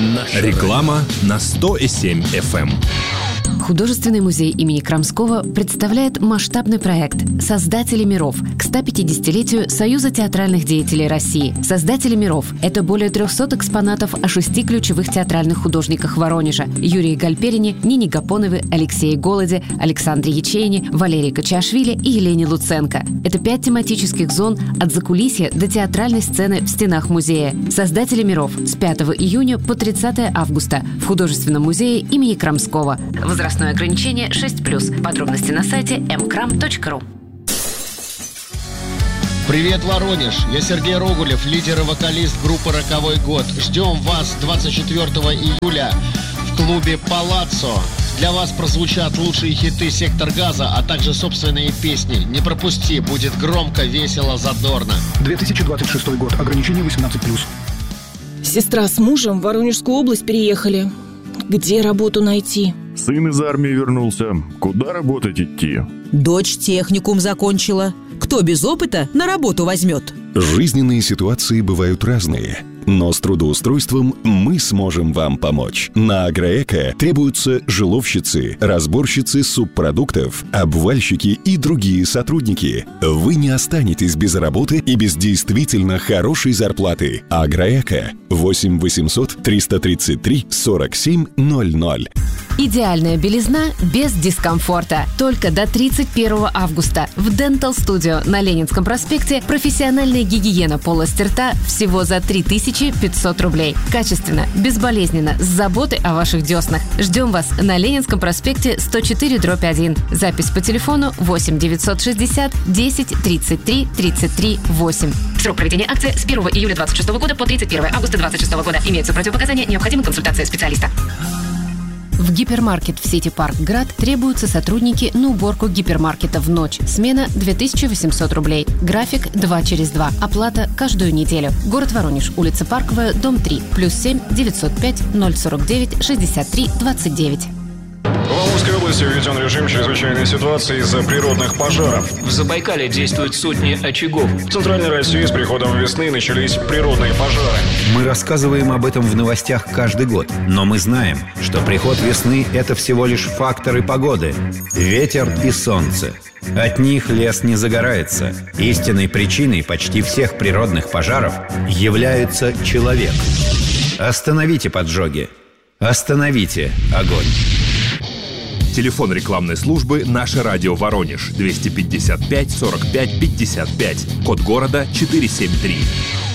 Реклама на 100,7 FM. Художественный музей имени Крамского представляет масштабный проект «Создатели миров» к 150-летию Союза театральных деятелей России. «Создатели миров» — это более 300 экспонатов о 6 ключевых театральных художниках Воронежа: Юрии Гальперине, Нине Гапоновой, Алексее Голоде, Александре Ячейне, Валерии Качашвили и Елене Луценко. Это 5 тематических зон от закулисья до театральной сцены в стенах музея. «Создатели миров» с 5 июня по 30 августа в Художественном музее имени Крамского. Возрастное ограничение 6+. Подробности на сайте mkram.ru. Привет, Воронеж! Я Сергей Рогулев, лидер и вокалист группы «Роковой год». Ждем вас 24 июля в клубе «Палаццо». Для вас прозвучат лучшие хиты «Сектор газа», а также собственные песни. Не пропусти, будет громко, весело, задорно. 2026 год. Ограничение 18+. Сестра с мужем в Воронежскую область переехали. Где работу найти? Сын из армии вернулся. Куда работать идти? Дочь техникум закончила. Кто без опыта на работу возьмет? Жизненные ситуации бывают разные, но с трудоустройством мы сможем вам помочь. На Агроэко требуются жиловщицы, разборщицы субпродуктов, обвальщики и другие сотрудники. Вы не останетесь без работы и без действительно хорошей зарплаты. Агроэко 8 800 333 47 00. Идеальная белизна без дискомфорта. Только до 31 августа в Dental Studio на Ленинском проспекте профессиональная гигиена полости рта всего за 3500 рублей. Качественно, безболезненно, с заботой о ваших деснах. Ждем вас на Ленинском проспекте 104/1. Запись по телефону 8 960 10 33 33 8. Срок проведения акции с 1 июля 2026 года по 31 августа 2026 года. Имеются противопоказания, необходима консультация специалиста. В гипермаркет в сети «Парк Град» требуются сотрудники на уборку гипермаркета в ночь. Смена 2800 рублей. График 2 через 2. Оплата каждую неделю. Город Воронеж. Улица Парковая, дом 3. +7 905 049 63 29. В Амурской области введен режим чрезвычайной ситуации из-за природных пожаров. В Забайкале действуют сотни очагов. В Центральной России с приходом весны начались природные пожары. Мы рассказываем об этом в новостях каждый год. Но мы знаем, что приход весны – это всего лишь факторы погоды. Ветер и солнце. От них лес не загорается. Истинной причиной почти всех природных пожаров является человек. Остановите поджоги. Остановите огонь. Телефон рекламной службы «Наше радио Воронеж» 255 45 55. Код города 473.